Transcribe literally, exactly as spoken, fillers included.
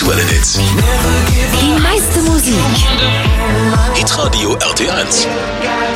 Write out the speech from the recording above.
Hitradio Hits. Die meiste Musik. Hitradio R T eins.